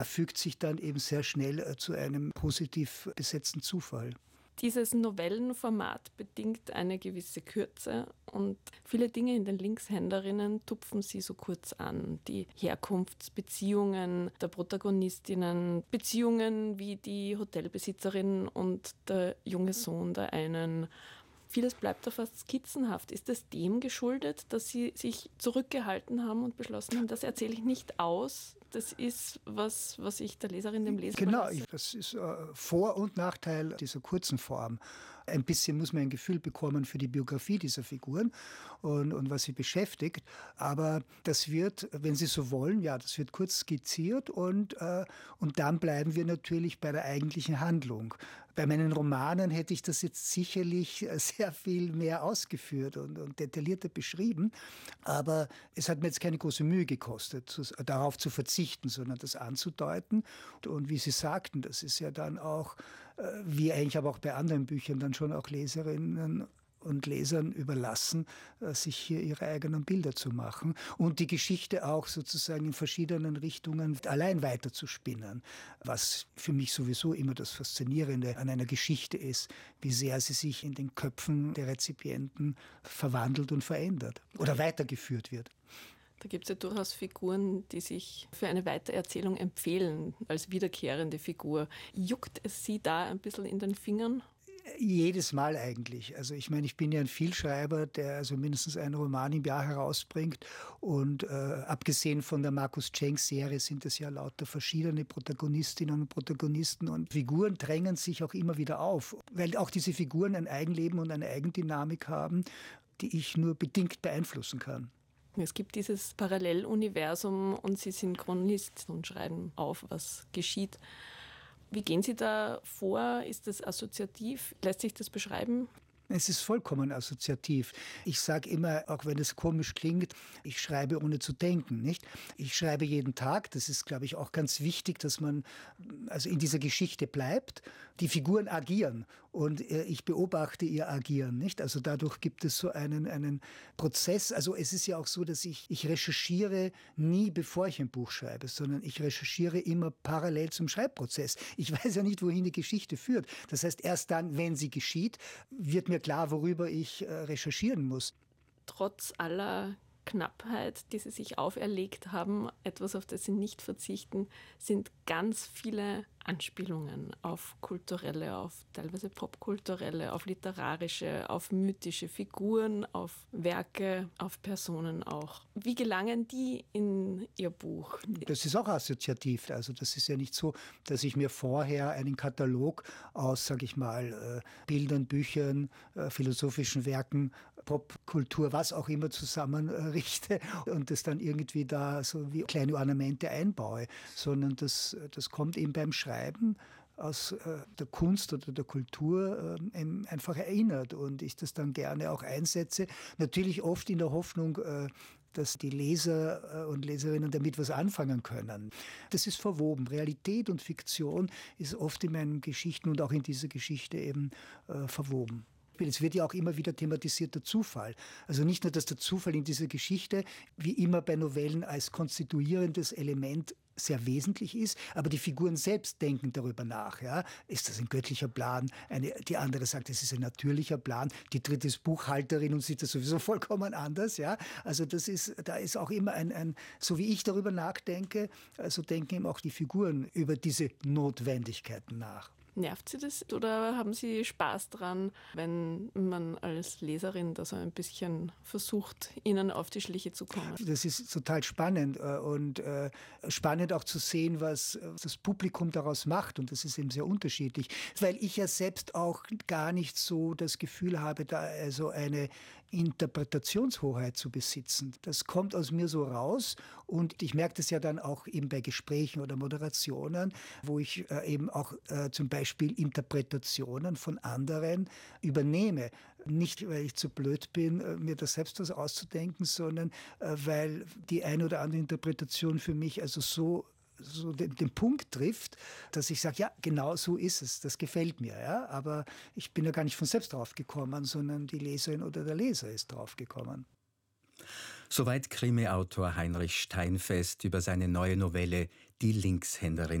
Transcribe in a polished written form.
fügt sich dann eben sehr schnell zu einem positiv besetzten Zufall. Dieses Novellenformat bedingt eine gewisse Kürze und viele Dinge in den Linkshänderinnen tupfen sie so kurz an. Die Herkunftsbeziehungen der Protagonistinnen, Beziehungen wie die Hotelbesitzerin und der junge Sohn der einen. Vieles bleibt da fast skizzenhaft. Ist das dem geschuldet, dass Sie sich zurückgehalten haben und beschlossen haben, das erzähle ich nicht aus? Das ist was ich der Leserin, dem Leser überlasse? Genau, das ist Vor- und Nachteil dieser kurzen Form. Ein bisschen muss man ein Gefühl bekommen für die Biografie dieser Figuren und was sie beschäftigt. Aber das wird, wenn Sie so wollen, das wird kurz skizziert und dann bleiben wir natürlich bei der eigentlichen Handlung. Bei meinen Romanen hätte ich das jetzt sicherlich sehr viel mehr ausgeführt und detaillierter beschrieben. Aber es hat mir jetzt keine große Mühe gekostet, darauf zu verzichten, sondern das anzudeuten. Und wie Sie sagten, das ist ja dann auch, wie eigentlich aber auch bei anderen Büchern, dann schon auch Leserinnen und Lesern überlassen, sich hier ihre eigenen Bilder zu machen und die Geschichte auch sozusagen in verschiedenen Richtungen allein weiter zu spinnen, was für mich sowieso immer das Faszinierende an einer Geschichte ist, wie sehr sie sich in den Köpfen der Rezipienten verwandelt und verändert oder weitergeführt wird. Da gibt es ja durchaus Figuren, die sich für eine Weitererzählung empfehlen, als wiederkehrende Figur. Juckt es Sie da ein bisschen in den Fingern? Jedes Mal eigentlich. Also ich meine, ich bin ja ein Vielschreiber, der also mindestens einen Roman im Jahr herausbringt und abgesehen von der Markus Cenk-Serie sind es ja lauter verschiedene Protagonistinnen und Protagonisten und Figuren drängen sich auch immer wieder auf, weil auch diese Figuren ein Eigenleben und eine Eigendynamik haben, die ich nur bedingt beeinflussen kann. Es gibt dieses Paralleluniversum und Sie sind Chronist und schreiben auf, was geschieht. Wie gehen Sie da vor? Ist das assoziativ? Lässt sich das beschreiben? Es ist vollkommen assoziativ. Ich sage immer, auch wenn es komisch klingt, ich schreibe ohne zu denken, nicht? Ich schreibe jeden Tag. Das ist, glaube ich, auch ganz wichtig, dass man also in dieser Geschichte bleibt. Die Figuren agieren und ich beobachte ihr Agieren, nicht? Also dadurch gibt es so einen Prozess. Also es ist ja auch so, dass ich recherchiere nie, bevor ich ein Buch schreibe, sondern ich recherchiere immer parallel zum Schreibprozess. Ich weiß ja nicht, wohin die Geschichte führt. Das heißt, erst dann, wenn sie geschieht, wird mir klar, worüber ich recherchieren muss. Trotz aller Knappheit, die Sie sich auferlegt haben, etwas, auf das Sie nicht verzichten, sind ganz viele Anspielungen auf kulturelle, auf teilweise popkulturelle, auf literarische, auf mythische Figuren, auf Werke, auf Personen auch. Wie gelangen die in Ihr Buch? Das ist auch assoziativ. Also das ist ja nicht so, dass ich mir vorher einen Katalog aus, sage ich mal, Bildern, Büchern, philosophischen Werken, Popkultur, was auch immer zusammenrichte und das dann irgendwie da so wie kleine Ornamente einbaue, sondern das kommt eben beim Schreiben aus der Kunst oder der Kultur einfach erinnert und ich das dann gerne auch einsetze. Natürlich oft in der Hoffnung, dass die Leser und Leserinnen damit was anfangen können. Das ist verwoben. Realität und Fiktion ist oft in meinen Geschichten und auch in dieser Geschichte eben verwoben. Es wird ja auch immer wieder thematisiert der Zufall. Also nicht nur, dass der Zufall in dieser Geschichte wie immer bei Novellen als konstituierendes Element sehr wesentlich ist, aber die Figuren selbst denken darüber nach. Ja? Ist das ein göttlicher Plan? Die andere sagt, es ist ein natürlicher Plan. Die dritte ist Buchhalterin und sieht das sowieso vollkommen anders. Ja? Also da ist auch immer so wie ich darüber nachdenke, also denken eben auch die Figuren über diese Notwendigkeiten nach. Nervt Sie das oder haben Sie Spaß dran, wenn man als Leserin da so ein bisschen versucht, Ihnen auf die Schliche zu kommen? Das ist total spannend und spannend auch zu sehen, was das Publikum daraus macht und das ist eben sehr unterschiedlich, weil ich ja selbst auch gar nicht so das Gefühl habe, da also eine Interpretationshoheit zu besitzen. Das kommt aus mir so raus und ich merke das ja dann auch eben bei Gesprächen oder Moderationen, wo ich eben auch zum Beispiel Interpretationen von anderen übernehme. Nicht, weil ich zu blöd bin, mir das selbst was auszudenken, sondern weil die eine oder andere Interpretation für mich also so den Punkt trifft, dass ich sage, ja, genau so ist es, das gefällt mir. Ja? Aber ich bin ja gar nicht von selbst drauf gekommen, sondern die Leserin oder der Leser ist drauf gekommen. Soweit Krimi-Autor Heinrich Steinfest über seine neue Novelle »Die Linkshänderin«